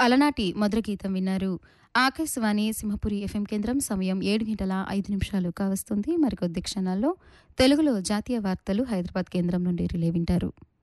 అలనాటి మధుర గీతం విన్నారు. ఆకాశవాణి సింహపురి ఎఫ్ఎం కేంద్రం సమయం 7:05 కావస్తుంది. మరికొద్ది క్షణాల్లో తెలుగులో జాతీయ వార్తలు హైదరాబాద్ కేంద్రం నుండి రిలే వింటారు.